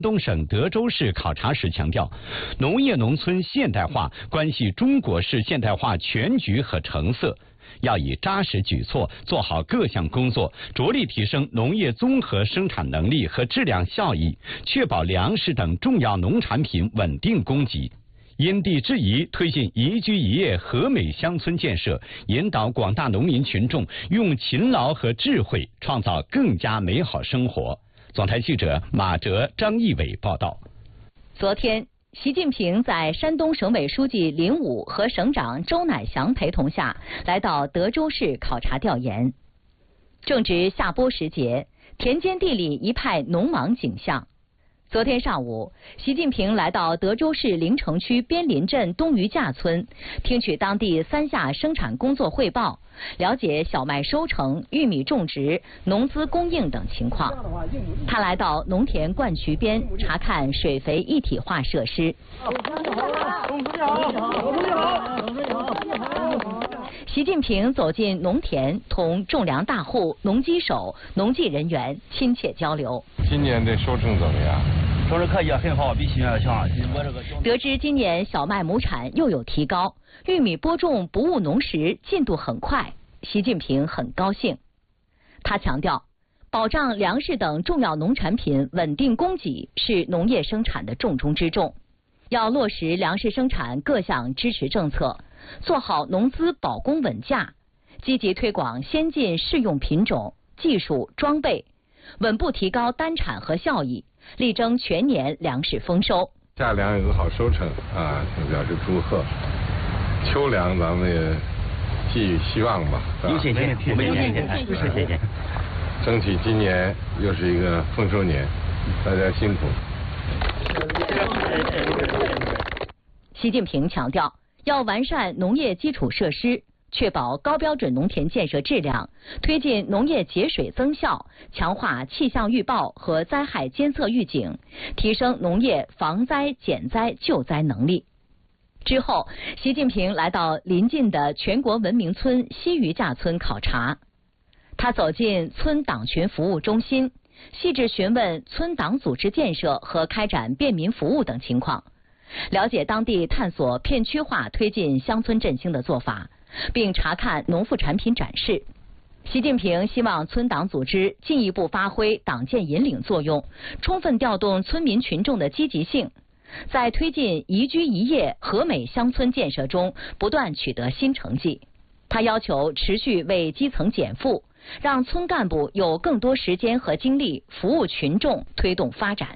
东省德州市考察时强调，农业农村现代化关系中国式现代化全局和成色，要以扎实举措做好各项工作，着力提升农业综合生产能力和质量效益，确保粮食等重要农产品稳定供给。因地制宜推进宜居宜业和美乡村建设，引导广大农民群众用勤劳和智慧创造更加美好生活。总台记者马哲、张义伟报道。 昨天，习近平在山东省委书记林武和省长周乃祥陪同下，来到德州市考察调研。正值夏播时节，田间地里一派农忙景象。昨天上午，习近平来到德州市临城区边林镇东余架村，听取当地3下生产工作汇报，了解小麦收成、玉米种植、农资供应等情况。他来到农田灌渠边查看水肥一体化设施。习近平走进农田，同种粮大户、农机手、农技人员亲切交流。 今年的收成怎么样？ 收成可以很好，比去年要强。 得知今年小麦亩产又有提高，玉米播种不误农时进度很快，习近平很高兴。他强调，保障粮食等重要农产品稳定供给是农业生产的重中之重，要落实粮食生产各项支持政策，做好农资保供稳价，积极推广先进适用品种、技术、装备，稳步提高单产和效益，力争全年粮食丰收。 夏粮有个好收成啊，表示祝贺。秋粮咱们也寄予希望吧。 有信心，我们有信心，是谢谢。 争取今年又是一个丰收年，大家辛苦。 习近平强调，要完善农业基础设施，确保高标准农田建设质量，推进农业节水增效，强化气象预报和灾害监测预警，提升农业防灾减灾救灾能力。之后，习近平来到邻近的全国文明村西余架村考察。他走进村党群服务中心，细致询问村党组织建设和开展便民服务等情况，了解当地探索片区化推进乡村振兴的做法，并查看农副产品展示。习近平希望村党组织进一步发挥党建引领作用，充分调动村民群众的积极性，在推进宜居宜业和美乡村建设中不断取得新成绩。他要求持续为基层减负，让村干部有更多时间和精力服务群众，推动发展。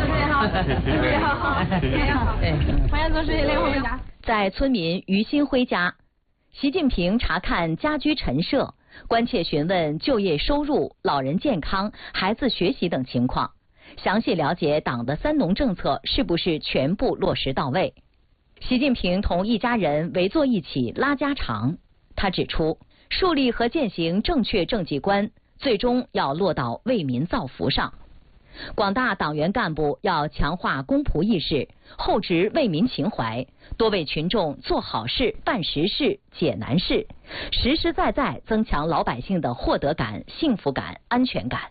在村民于新辉家，习近平查看家居陈设，关切询问就业收入、老人健康、孩子学习等情况，详细了解党的3农政策是不是全部落实到位。习近平同一家人围坐一起拉家常。他指出，树立和践行正确政绩观，最终要落到为民造福上。广大党员干部要强化公仆意识，厚植为民情怀，多为群众做好事、办实事、解难事，实实在在增强老百姓的获得感、幸福感、安全感。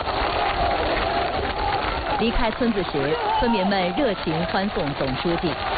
离开村子时，村民们热情欢送总书记。